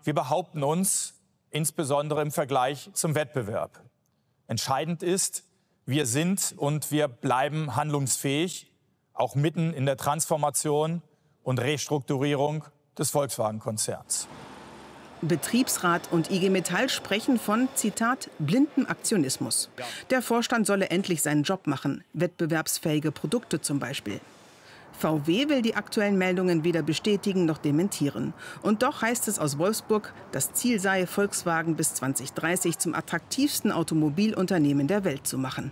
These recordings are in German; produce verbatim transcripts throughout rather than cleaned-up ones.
Wir behaupten uns, insbesondere im Vergleich zum Wettbewerb. Entscheidend ist, wir sind und wir bleiben handlungsfähig, auch mitten in der Transformation und Restrukturierung des Volkswagen-Konzerns. Betriebsrat und I G Metall sprechen von, Zitat, blindem Aktionismus. Der Vorstand solle endlich seinen Job machen, wettbewerbsfähige Produkte zum Beispiel. V W will die aktuellen Meldungen weder bestätigen noch dementieren. Und doch heißt es aus Wolfsburg, das Ziel sei, Volkswagen bis zwanzig dreißig zum attraktivsten Automobilunternehmen der Welt zu machen.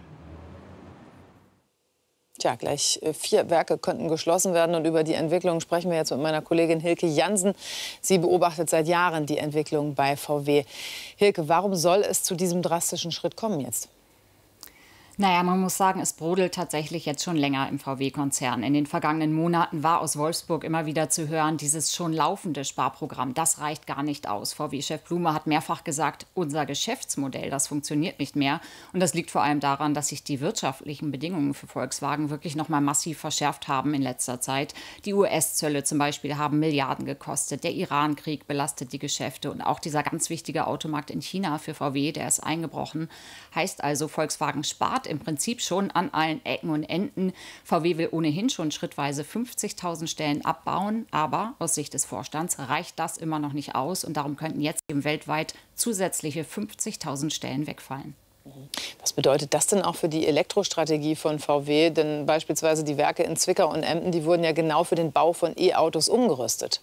Tja, gleich vier Werke könnten geschlossen werden. Und über die Entwicklung sprechen wir jetzt mit meiner Kollegin Hilke Jansen. Sie beobachtet seit Jahren die Entwicklung bei V W. Hilke, warum soll es zu diesem drastischen Schritt kommen jetzt? Naja, man muss sagen, es brodelt tatsächlich jetzt schon länger im V W-Konzern. In den vergangenen Monaten war aus Wolfsburg immer wieder zu hören, dieses schon laufende Sparprogramm, das reicht gar nicht aus. V W-Chef Blume hat mehrfach gesagt, unser Geschäftsmodell, das funktioniert nicht mehr. Und das liegt vor allem daran, dass sich die wirtschaftlichen Bedingungen für Volkswagen wirklich noch mal massiv verschärft haben in letzter Zeit. Die U S-Zölle zum Beispiel haben Milliarden gekostet. Der Iran-Krieg belastet die Geschäfte. Und auch dieser ganz wichtige Automarkt in China für V W, der ist eingebrochen. Heißt also, Volkswagen spart im Prinzip schon an allen Ecken und Enden. V W will ohnehin schon schrittweise fünfzigtausend Stellen abbauen, aber aus Sicht des Vorstands reicht das immer noch nicht aus und darum könnten jetzt eben weltweit zusätzliche fünfzigtausend Stellen wegfallen. Was bedeutet das denn auch für die Elektrostrategie von V W? Denn beispielsweise die Werke in Zwickau und Emden, die wurden ja genau für den Bau von E-Autos umgerüstet.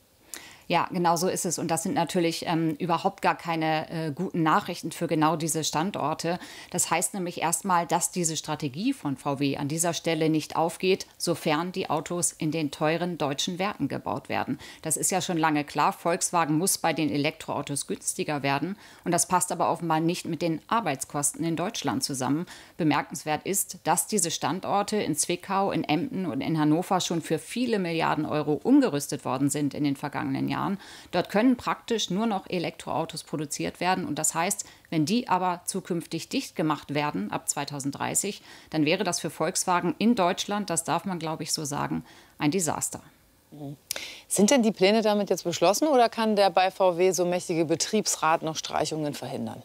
Ja, genau so ist es. Und das sind natürlich ähm, überhaupt gar keine äh, guten Nachrichten für genau diese Standorte. Das heißt nämlich erstmal, dass diese Strategie von V W an dieser Stelle nicht aufgeht, sofern die Autos in den teuren deutschen Werken gebaut werden. Das ist ja schon lange klar. Volkswagen muss bei den Elektroautos günstiger werden. Und das passt aber offenbar nicht mit den Arbeitskosten in Deutschland zusammen. Bemerkenswert ist, dass diese Standorte in Zwickau, in Emden und in Hannover schon für viele Milliarden Euro umgerüstet worden sind in den vergangenen Jahren. Jahren. Dort können praktisch nur noch Elektroautos produziert werden. Und das heißt, wenn die aber zukünftig dicht gemacht werden ab zweitausenddreißig, dann wäre das für Volkswagen in Deutschland, das darf man, glaube ich, so sagen, ein Desaster. Sind denn die Pläne damit jetzt beschlossen oder kann der bei V W so mächtige Betriebsrat noch Streichungen verhindern?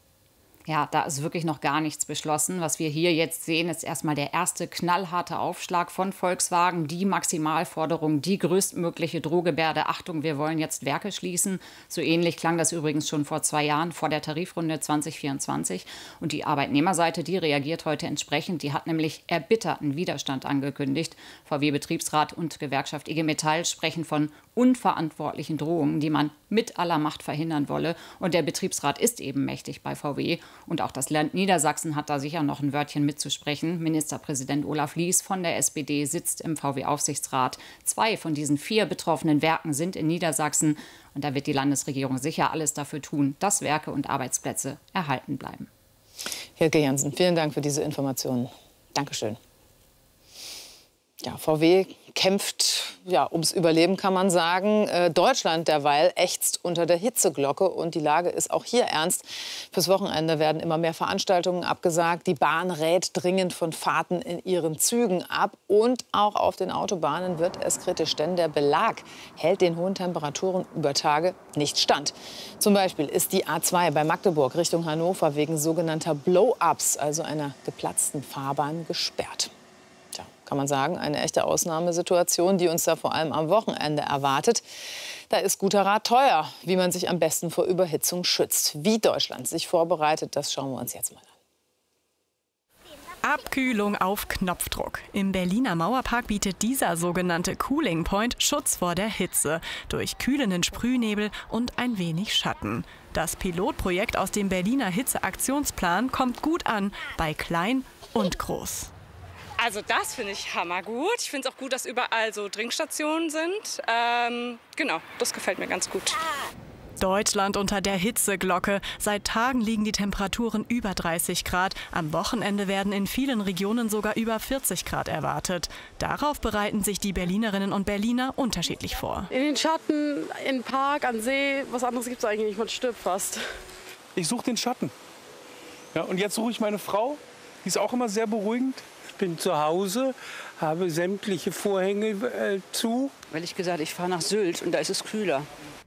Ja, da ist wirklich noch gar nichts beschlossen. Was wir hier jetzt sehen, ist erstmal der erste knallharte Aufschlag von Volkswagen. Die Maximalforderung, die größtmögliche Drohgebärde. Achtung, wir wollen jetzt Werke schließen. So ähnlich klang das übrigens schon vor zwei Jahren, vor der Tarifrunde zwanzig vierundzwanzig. Und die Arbeitnehmerseite, die reagiert heute entsprechend. Die hat nämlich erbitterten Widerstand angekündigt. V W-Betriebsrat und Gewerkschaft I G Metall sprechen von unverantwortlichen Drohungen, die man mit aller Macht verhindern wolle. Und der Betriebsrat ist eben mächtig bei V W. Und auch das Land Niedersachsen hat da sicher noch ein Wörtchen mitzusprechen. Ministerpräsident Olaf Lies von der S P D sitzt im V W-Aufsichtsrat. Zwei von diesen vier betroffenen Werken sind in Niedersachsen. Und da wird die Landesregierung sicher alles dafür tun, dass Werke und Arbeitsplätze erhalten bleiben. Hilke Jansen, vielen Dank für diese Informationen. Dankeschön. Ja, V W kämpft ja, ums Überleben, kann man sagen. Äh, Deutschland derweil ächzt unter der Hitzeglocke. Und die Lage ist auch hier ernst. Fürs Wochenende werden immer mehr Veranstaltungen abgesagt. Die Bahn rät dringend von Fahrten in ihren Zügen ab. Und auch auf den Autobahnen wird es kritisch, denn der Belag hält den hohen Temperaturen über Tage nicht stand. Zum Beispiel ist die A zwei bei Magdeburg Richtung Hannover wegen sogenannter Blow-ups, also einer geplatzten Fahrbahn, gesperrt. Kann man sagen, eine echte Ausnahmesituation, die uns da vor allem am Wochenende erwartet. Da ist guter Rat teuer, wie man sich am besten vor Überhitzung schützt. Wie Deutschland sich vorbereitet, das schauen wir uns jetzt mal an. Abkühlung auf Knopfdruck. Im Berliner Mauerpark bietet dieser sogenannte Cooling Point Schutz vor der Hitze durch kühlenden Sprühnebel und ein wenig Schatten. Das Pilotprojekt aus dem Berliner Hitzeaktionsplan kommt gut an bei klein und groß. Also das finde ich hammergut. Ich finde es auch gut, dass überall so Trinkstationen sind. Ähm, genau, das gefällt mir ganz gut. Deutschland unter der Hitzeglocke. Seit Tagen liegen die Temperaturen über dreißig Grad. Am Wochenende werden in vielen Regionen sogar über vierzig Grad erwartet. Darauf bereiten sich die Berlinerinnen und Berliner unterschiedlich vor. In den Schatten, in Park, an See, was anderes gibt es eigentlich nicht. Man stirbt fast. Ich suche den Schatten. Ja, und jetzt suche ich meine Frau. Die ist auch immer sehr beruhigend. Ich bin zu Hause, habe sämtliche Vorhänge äh, zu. Ehrlich gesagt, ich fahre nach Sylt und da ist es kühler.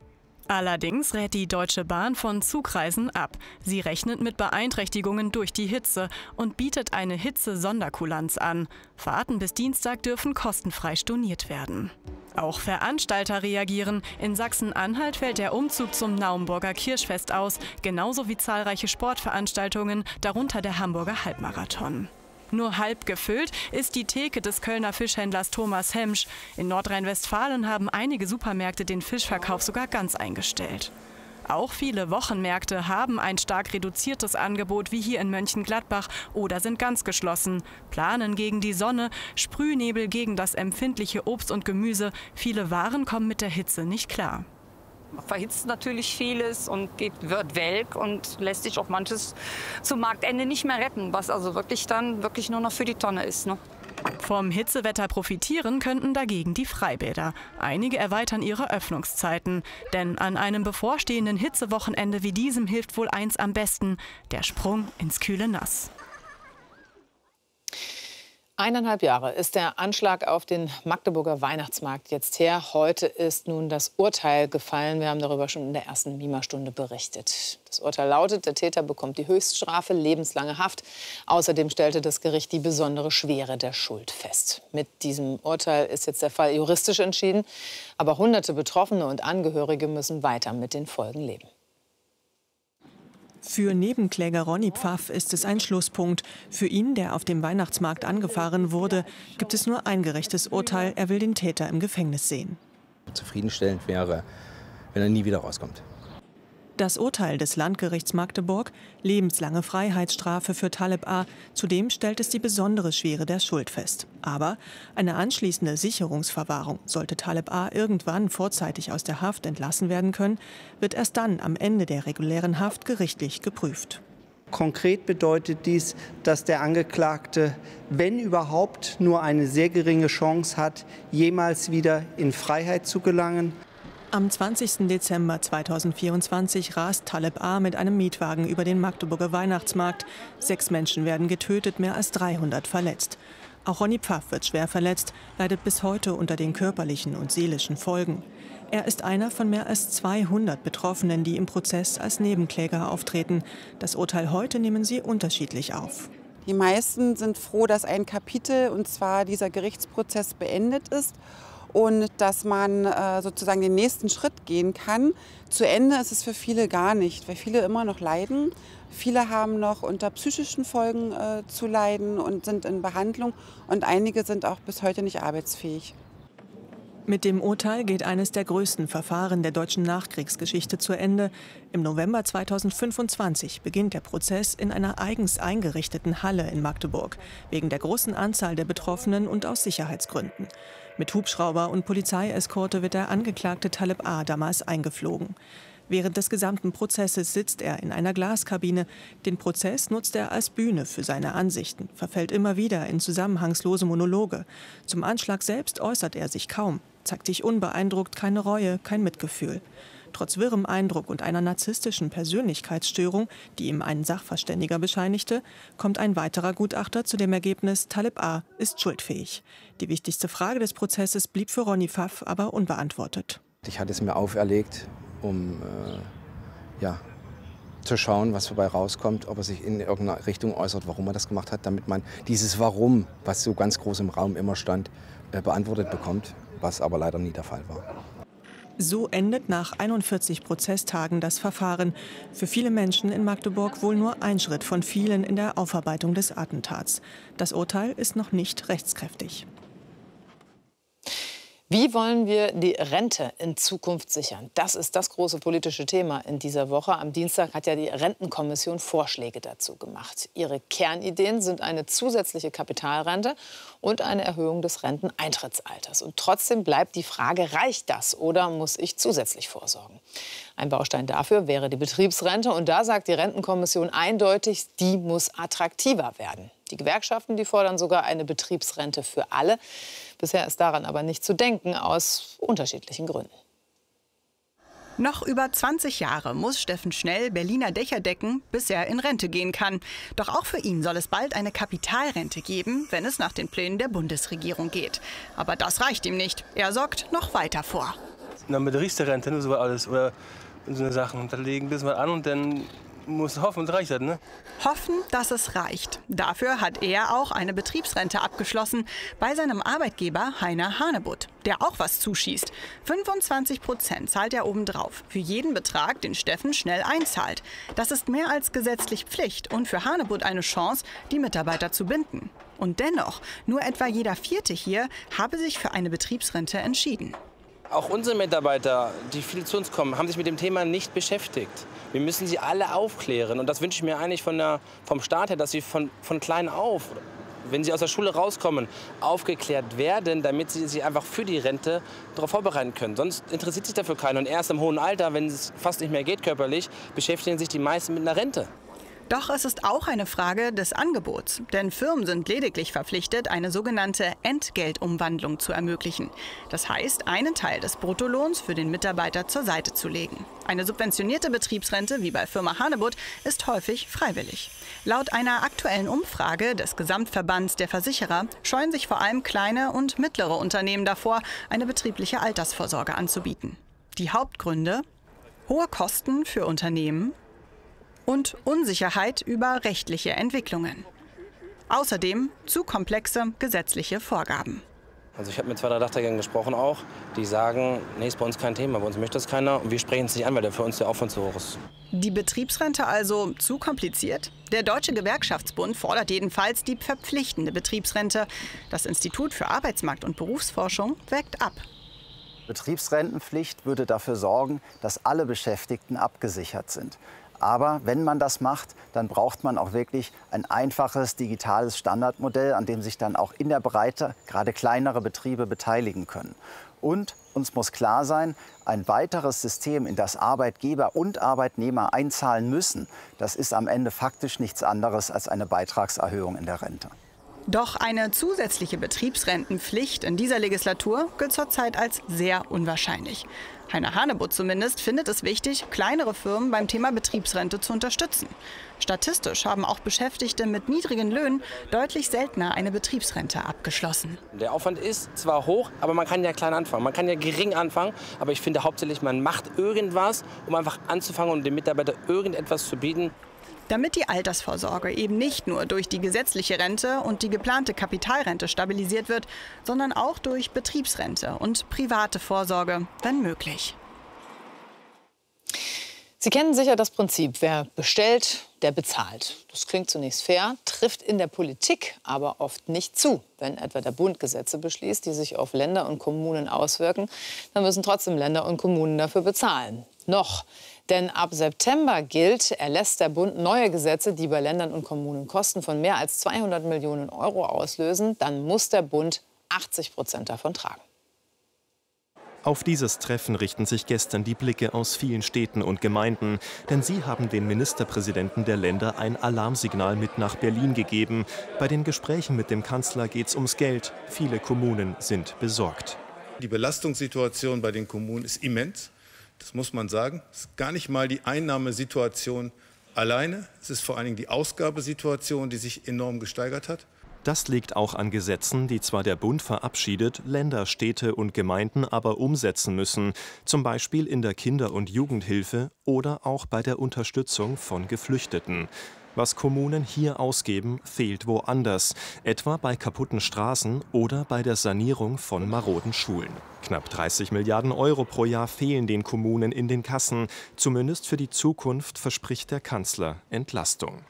Allerdings rät die Deutsche Bahn von Zugreisen ab. Sie rechnet mit Beeinträchtigungen durch die Hitze und bietet eine Hitze-Sonderkulanz an. Fahrten bis Dienstag dürfen kostenfrei storniert werden. Auch Veranstalter reagieren. In Sachsen-Anhalt fällt der Umzug zum Naumburger Kirschfest aus, genauso wie zahlreiche Sportveranstaltungen, darunter der Hamburger Halbmarathon. Nur halb gefüllt ist die Theke des Kölner Fischhändlers Thomas Hemsch. In Nordrhein-Westfalen haben einige Supermärkte den Fischverkauf sogar ganz eingestellt. Auch viele Wochenmärkte haben ein stark reduziertes Angebot wie hier in Mönchengladbach oder sind ganz geschlossen. Planen gegen die Sonne, Sprühnebel gegen das empfindliche Obst und Gemüse. Viele Waren kommen mit der Hitze nicht klar. Verhitzt natürlich vieles und geht, wird welk und lässt sich auch manches zum Marktende nicht mehr retten, was also wirklich dann wirklich nur noch für die Tonne ist. Ne? Vom Hitzewetter profitieren könnten dagegen die Freibäder. Einige erweitern ihre Öffnungszeiten. Denn an einem bevorstehenden Hitzewochenende wie diesem hilft wohl eins am besten: der Sprung ins kühle Nass. Eineinhalb Jahre ist der Anschlag auf den Magdeburger Weihnachtsmarkt jetzt her. Heute ist nun das Urteil gefallen. Wir haben darüber schon in der ersten Mima-Stunde berichtet. Das Urteil lautet, der Täter bekommt die Höchststrafe, lebenslange Haft. Außerdem stellte das Gericht die besondere Schwere der Schuld fest. Mit diesem Urteil ist jetzt der Fall juristisch entschieden. Aber hunderte Betroffene und Angehörige müssen weiter mit den Folgen leben. Für Nebenkläger Ronny Pfaff ist es ein Schlusspunkt. Für ihn, der auf dem Weihnachtsmarkt angefahren wurde, gibt es nur ein gerechtes Urteil. Er will den Täter im Gefängnis sehen. Zufriedenstellend wäre, wenn er nie wieder rauskommt. Das Urteil des Landgerichts Magdeburg: lebenslange Freiheitsstrafe für Taleb A. Zudem stellt es die besondere Schwere der Schuld fest. Aber eine anschließende Sicherungsverwahrung, sollte Taleb A. irgendwann vorzeitig aus der Haft entlassen werden können, wird erst dann am Ende der regulären Haft gerichtlich geprüft. Konkret bedeutet dies, dass der Angeklagte, wenn überhaupt, nur eine sehr geringe Chance hat, jemals wieder in Freiheit zu gelangen. Am zwanzigsten Dezember zweitausendvierundzwanzig rast Taleb A. mit einem Mietwagen über den Magdeburger Weihnachtsmarkt. Sechs Menschen werden getötet, mehr als dreihundert verletzt. Auch Ronny Pfaff wird schwer verletzt, leidet bis heute unter den körperlichen und seelischen Folgen. Er ist einer von mehr als zweihundert Betroffenen, die im Prozess als Nebenkläger auftreten. Das Urteil heute nehmen sie unterschiedlich auf. Die meisten sind froh, dass ein Kapitel, und zwar dieser Gerichtsprozess, beendet ist. Und dass man äh, sozusagen den nächsten Schritt gehen kann. Zu Ende ist es für viele gar nicht, weil viele immer noch leiden. Viele haben noch unter psychischen Folgen äh, zu leiden und sind in Behandlung. Und einige sind auch bis heute nicht arbeitsfähig. Mit dem Urteil geht eines der größten Verfahren der deutschen Nachkriegsgeschichte zu Ende. Im November zweitausendfünfundzwanzig beginnt der Prozess in einer eigens eingerichteten Halle in Magdeburg, wegen der großen Anzahl der Betroffenen und aus Sicherheitsgründen. Mit Hubschrauber und Polizeieskorte wird der Angeklagte Taleb A. damals eingeflogen. Während des gesamten Prozesses sitzt er in einer Glaskabine. Den Prozess nutzt er als Bühne für seine Ansichten, verfällt immer wieder in zusammenhangslose Monologe. Zum Anschlag selbst äußert er sich kaum, zeigt sich unbeeindruckt, keine Reue, kein Mitgefühl. Trotz wirrem Eindruck und einer narzisstischen Persönlichkeitsstörung, die ihm ein Sachverständiger bescheinigte, kommt ein weiterer Gutachter zu dem Ergebnis, Taleb A. ist schuldfähig. Die wichtigste Frage des Prozesses blieb für Ronny Pfaff aber unbeantwortet. Ich hatte es mir auferlegt, um äh, ja, zu schauen, was dabei rauskommt, ob er sich in irgendeiner Richtung äußert, warum er das gemacht hat, damit man dieses Warum, was so ganz groß im Raum immer stand, äh, beantwortet bekommt, was aber leider nie der Fall war. So endet nach einundvierzig Prozesstagen das Verfahren. Für viele Menschen in Magdeburg wohl nur ein Schritt von vielen in der Aufarbeitung des Attentats. Das Urteil ist noch nicht rechtskräftig. Wie wollen wir die Rente in Zukunft sichern? Das ist das große politische Thema in dieser Woche. Am Dienstag hat ja die Rentenkommission Vorschläge dazu gemacht. Ihre Kernideen sind eine zusätzliche Kapitalrente und eine Erhöhung des Renteneintrittsalters. Und trotzdem bleibt die Frage, reicht das oder muss ich zusätzlich vorsorgen? Ein Baustein dafür wäre die Betriebsrente. Und da sagt die Rentenkommission eindeutig, die muss attraktiver werden. Die Gewerkschaften, die fordern sogar eine Betriebsrente für alle. Bisher ist daran aber nicht zu denken, aus unterschiedlichen Gründen. Noch über zwanzig Jahre muss Steffen Schnell Berliner Dächer decken, bis er in Rente gehen kann. Doch auch für ihn soll es bald eine Kapitalrente geben, wenn es nach den Plänen der Bundesregierung geht. Aber das reicht ihm nicht. Er sorgt noch weiter vor. eine Betriebsrente und so alles oder so eine Sachen. Und da legen ein bisschen was an und dann muss hoffen, und reicht das, ne? Hoffen, dass es reicht. Dafür hat er auch eine Betriebsrente abgeschlossen bei seinem Arbeitgeber Heiner Hanebutt, der auch was zuschießt. fünfundzwanzig Prozent zahlt er obendrauf für jeden Betrag, den Steffen schnell einzahlt. Das ist mehr als gesetzlich Pflicht und für Hanebutt eine Chance, die Mitarbeiter zu binden. Und dennoch, nur etwa jeder Vierte hier habe sich für eine Betriebsrente entschieden. Auch unsere Mitarbeiter, die viel zu uns kommen, haben sich mit dem Thema nicht beschäftigt. Wir müssen sie alle aufklären. Und das wünsche ich mir eigentlich von der, vom Staat her, dass sie von, von klein auf, wenn sie aus der Schule rauskommen, aufgeklärt werden, damit sie sich einfach für die Rente darauf vorbereiten können. Sonst interessiert sich dafür keiner. Und erst im hohen Alter, wenn es fast nicht mehr geht körperlich, beschäftigen sich die meisten mit einer Rente. Doch es ist auch eine Frage des Angebots. Denn Firmen sind lediglich verpflichtet, eine sogenannte Entgeltumwandlung zu ermöglichen. Das heißt, einen Teil des Bruttolohns für den Mitarbeiter zur Seite zu legen. Eine subventionierte Betriebsrente, wie bei Firma Hanebutt, ist häufig freiwillig. Laut einer aktuellen Umfrage des Gesamtverbands der Versicherer scheuen sich vor allem kleine und mittlere Unternehmen davor, eine betriebliche Altersvorsorge anzubieten. Die Hauptgründe: hohe Kosten für Unternehmen und Unsicherheit über rechtliche Entwicklungen. Außerdem zu komplexe gesetzliche Vorgaben. Also ich habe mit zwei, drei Dachdeckern gesprochen auch, die sagen, nee, ist bei uns kein Thema, bei uns möchte das keiner und wir sprechen es nicht an, weil der für uns der Aufwand zu hoch ist. Die Betriebsrente also zu kompliziert? Der Deutsche Gewerkschaftsbund fordert jedenfalls die verpflichtende Betriebsrente. Das Institut für Arbeitsmarkt- und Berufsforschung wägt ab. Betriebsrentenpflicht würde dafür sorgen, dass alle Beschäftigten abgesichert sind. Aber wenn man das macht, dann braucht man auch wirklich ein einfaches digitales Standardmodell, an dem sich dann auch in der Breite gerade kleinere Betriebe beteiligen können. Und uns muss klar sein, ein weiteres System, in das Arbeitgeber und Arbeitnehmer einzahlen müssen, das ist am Ende faktisch nichts anderes als eine Beitragserhöhung in der Rente. Doch eine zusätzliche Betriebsrentenpflicht in dieser Legislatur gilt zurzeit als sehr unwahrscheinlich. Heiner Hanebutt zumindest findet es wichtig, kleinere Firmen beim Thema Betriebsrente zu unterstützen. Statistisch haben auch Beschäftigte mit niedrigen Löhnen deutlich seltener eine Betriebsrente abgeschlossen. Der Aufwand ist zwar hoch, aber man kann ja klein anfangen. Man kann ja gering anfangen, aber ich finde hauptsächlich, man macht irgendwas, um einfach anzufangen und dem Mitarbeiter irgendetwas zu bieten. Damit die Altersvorsorge eben nicht nur durch die gesetzliche Rente und die geplante Kapitalrente stabilisiert wird, sondern auch durch Betriebsrente und private Vorsorge, wenn möglich. Sie kennen sicher das Prinzip, wer bestellt, der bezahlt. Das klingt zunächst fair, trifft in der Politik aber oft nicht zu. Wenn etwa der Bund Gesetze beschließt, die sich auf Länder und Kommunen auswirken, dann müssen trotzdem Länder und Kommunen dafür bezahlen. Noch. Denn ab September gilt, erlässt der Bund neue Gesetze, die bei Ländern und Kommunen Kosten von mehr als zweihundert Millionen Euro auslösen. Dann muss der Bund achtzig Prozent davon tragen. Auf dieses Treffen richten sich gestern die Blicke aus vielen Städten und Gemeinden. Denn sie haben den Ministerpräsidenten der Länder ein Alarmsignal mit nach Berlin gegeben. Bei den Gesprächen mit dem Kanzler geht es ums Geld. Viele Kommunen sind besorgt. Die Belastungssituation bei den Kommunen ist immens. Das muss man sagen. Es ist gar nicht mal die Einnahmesituation alleine. Es ist vor allen Dingen die Ausgabesituation, die sich enorm gesteigert hat. Das liegt auch an Gesetzen, die zwar der Bund verabschiedet, Länder, Städte und Gemeinden aber umsetzen müssen. Zum Beispiel in der Kinder- und Jugendhilfe oder auch bei der Unterstützung von Geflüchteten. Was Kommunen hier ausgeben, fehlt woanders, etwa bei kaputten Straßen oder bei der Sanierung von maroden Schulen. Knapp dreißig Milliarden Euro pro Jahr fehlen den Kommunen in den Kassen. Zumindest für die Zukunft verspricht der Kanzler Entlastung.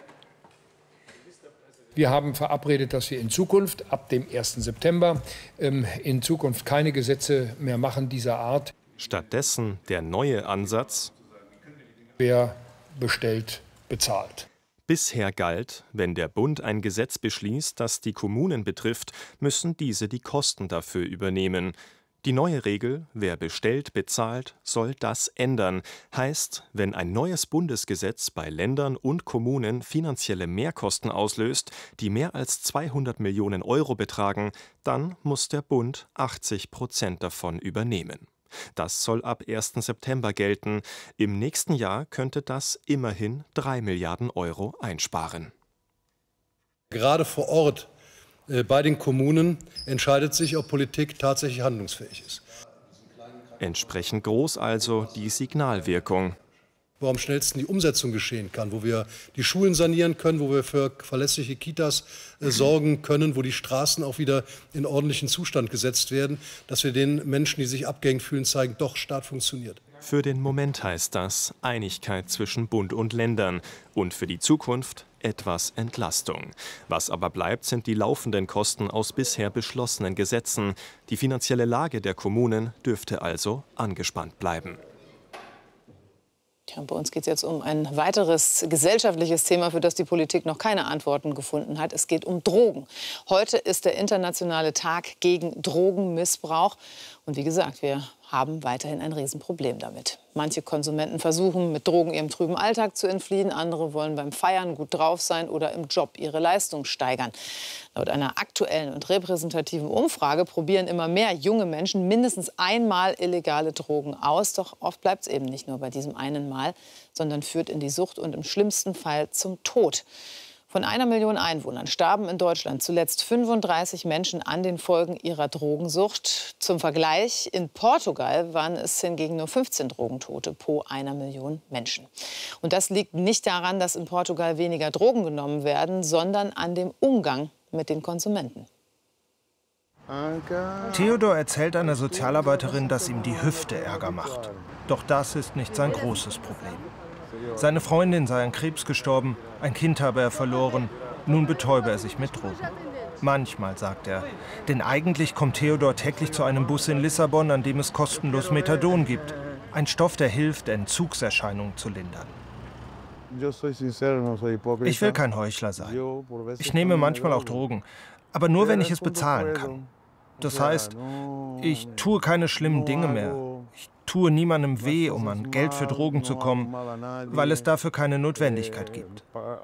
Wir haben verabredet, dass wir in Zukunft, ab dem ersten September, in Zukunft keine Gesetze mehr machen dieser Art. Stattdessen der neue Ansatz: Wer bestellt, bezahlt. Bisher galt, wenn der Bund ein Gesetz beschließt, das die Kommunen betrifft, müssen diese die Kosten dafür übernehmen. Die neue Regel, wer bestellt, bezahlt, soll das ändern. Heißt, wenn ein neues Bundesgesetz bei Ländern und Kommunen finanzielle Mehrkosten auslöst, die mehr als zweihundert Millionen Euro betragen, dann muss der Bund achtzig Prozent davon übernehmen. Das soll ab ersten September gelten. Im nächsten Jahr könnte das immerhin drei Milliarden Euro einsparen. Gerade vor Ort bei den Kommunen entscheidet sich, ob Politik tatsächlich handlungsfähig ist. Entsprechend groß also die Signalwirkung. Wo am schnellsten die Umsetzung geschehen kann, wo wir die Schulen sanieren können, wo wir für verlässliche Kitas äh, sorgen können, wo die Straßen auch wieder in ordentlichen Zustand gesetzt werden, dass wir den Menschen, die sich abgehängt fühlen, zeigen, doch, Staat funktioniert. Für den Moment heißt das Einigkeit zwischen Bund und Ländern und für die Zukunft etwas Entlastung. Was aber bleibt, sind die laufenden Kosten aus bisher beschlossenen Gesetzen. Die finanzielle Lage der Kommunen dürfte also angespannt bleiben. Ja, bei uns geht es jetzt um ein weiteres gesellschaftliches Thema, für das die Politik noch keine Antworten gefunden hat. Es geht um Drogen. Heute ist der internationale Tag gegen Drogenmissbrauch. Und wie gesagt, wir haben weiterhin ein Riesenproblem damit. Manche Konsumenten versuchen, mit Drogen ihrem trüben Alltag zu entfliehen. Andere wollen beim Feiern gut drauf sein oder im Job ihre Leistung steigern. Laut einer aktuellen und repräsentativen Umfrage probieren immer mehr junge Menschen mindestens einmal illegale Drogen aus. Doch oft bleibt es eben nicht nur bei diesem einen Mal, sondern führt in die Sucht und im schlimmsten Fall zum Tod. Von einer Million Einwohnern starben in Deutschland zuletzt fünfunddreißig Menschen an den Folgen ihrer Drogensucht. Zum Vergleich, in Portugal waren es hingegen nur fünfzehn Drogentote pro einer Million Menschen. Und das liegt nicht daran, dass in Portugal weniger Drogen genommen werden, sondern an dem Umgang mit den Konsumenten. Theodor erzählt einer Sozialarbeiterin, dass ihm die Hüfte Ärger macht. Doch das ist nicht sein großes Problem. Seine Freundin sei an Krebs gestorben, ein Kind habe er verloren. Nun betäube er sich mit Drogen. Manchmal, sagt er. Denn eigentlich kommt Theodor täglich zu einem Bus in Lissabon, an dem es kostenlos Methadon gibt. Ein Stoff, der hilft, Entzugserscheinungen zu lindern. Ich will kein Heuchler sein. Ich nehme manchmal auch Drogen, aber nur, wenn ich es bezahlen kann. Das heißt, ich tue keine schlimmen Dinge mehr. Ich tue niemandem weh, um an Geld für Drogen zu kommen, weil es dafür keine Notwendigkeit gibt.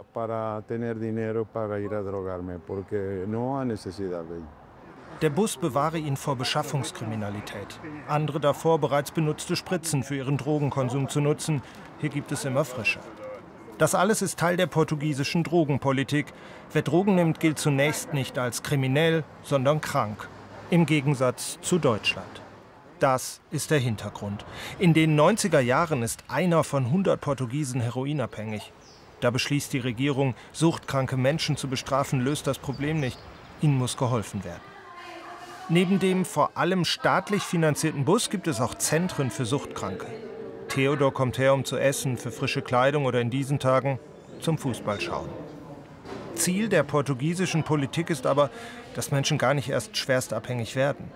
Der Bus bewahre ihn vor Beschaffungskriminalität. Andere davor, bereits benutzte Spritzen für ihren Drogenkonsum zu nutzen. Hier gibt es immer frische. Das alles ist Teil der portugiesischen Drogenpolitik. Wer Drogen nimmt, gilt zunächst nicht als kriminell, sondern krank. Im Gegensatz zu Deutschland. Das ist der Hintergrund. In den neunziger Jahren ist einer von hundert Portugiesen heroinabhängig. Da beschließt die Regierung, suchtkranke Menschen zu bestrafen, löst das Problem nicht. Ihnen muss geholfen werden. Neben dem vor allem staatlich finanzierten Bus gibt es auch Zentren für Suchtkranke. Theodor kommt her, um zu essen, für frische Kleidung oder in diesen Tagen zum Fußballschauen. Ziel der portugiesischen Politik ist aber, dass Menschen gar nicht erst schwerstabhängig werden.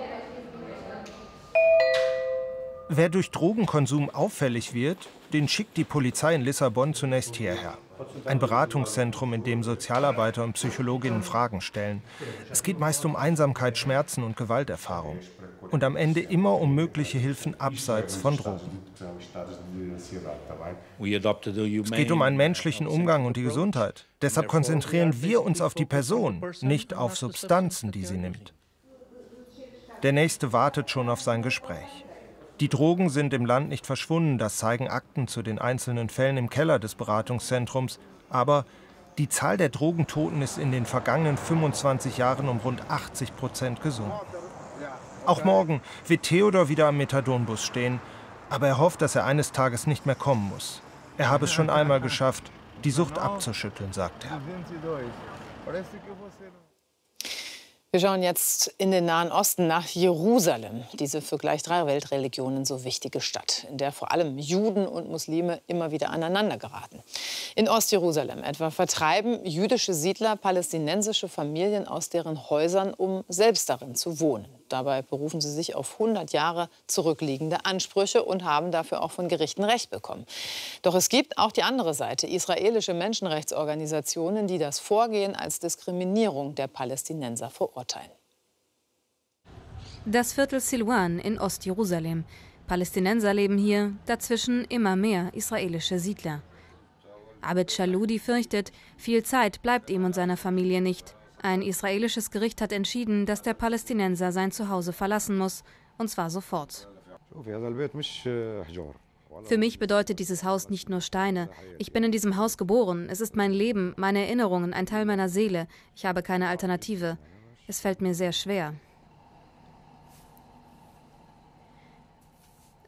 Wer durch Drogenkonsum auffällig wird, den schickt die Polizei in Lissabon zunächst hierher. Ein Beratungszentrum, in dem Sozialarbeiter und Psychologinnen Fragen stellen. Es geht meist um Einsamkeit, Schmerzen und Gewalterfahrung. Und am Ende immer um mögliche Hilfen abseits von Drogen. Es geht um einen menschlichen Umgang und die Gesundheit. Deshalb konzentrieren wir uns auf die Person, nicht auf Substanzen, die sie nimmt. Der Nächste wartet schon auf sein Gespräch. Die Drogen sind im Land nicht verschwunden, das zeigen Akten zu den einzelnen Fällen im Keller des Beratungszentrums. Aber die Zahl der Drogentoten ist in den vergangenen fünfundzwanzig Jahren um rund achtzig Prozent gesunken. Auch morgen wird Theodor wieder am Methadonbus stehen. Aber er hofft, dass er eines Tages nicht mehr kommen muss. Er habe es schon einmal geschafft, die Sucht abzuschütteln, sagt er. Wir schauen jetzt in den Nahen Osten nach Jerusalem, diese für gleich drei Weltreligionen so wichtige Stadt, in der vor allem Juden und Muslime immer wieder aneinander geraten. In Ostjerusalem etwa vertreiben jüdische Siedler palästinensische Familien aus deren Häusern, um selbst darin zu wohnen. Dabei berufen sie sich auf hundert Jahre zurückliegende Ansprüche und haben dafür auch von Gerichten Recht bekommen. Doch es gibt auch die andere Seite, israelische Menschenrechtsorganisationen, die das Vorgehen als Diskriminierung der Palästinenser verurteilen. Das Viertel Silwan in Ostjerusalem. Palästinenser leben hier, dazwischen immer mehr israelische Siedler. Abed Shaloudi fürchtet, viel Zeit bleibt ihm und seiner Familie nicht. Ein israelisches Gericht hat entschieden, dass der Palästinenser sein Zuhause verlassen muss, und zwar sofort. Für mich bedeutet dieses Haus nicht nur Steine. Ich bin in diesem Haus geboren. Es ist mein Leben, meine Erinnerungen, ein Teil meiner Seele. Ich habe keine Alternative. Es fällt mir sehr schwer.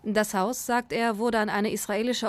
Das Haus, sagt er, wurde an eine israelische